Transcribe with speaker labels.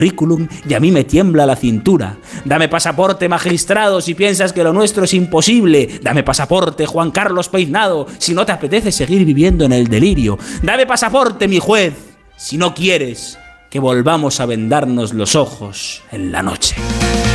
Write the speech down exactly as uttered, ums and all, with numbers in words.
Speaker 1: currículum y a mí me tiembla la cintura. Dame pasaporte, magistrado, si piensas que lo nuestro es imposible. Dame pasaporte, Juan Carlos Peinado, si no te apetece seguir viviendo en el delirio. Dame pasaporte, mi juez, si no quieres que volvamos a vendarnos los ojos en la noche.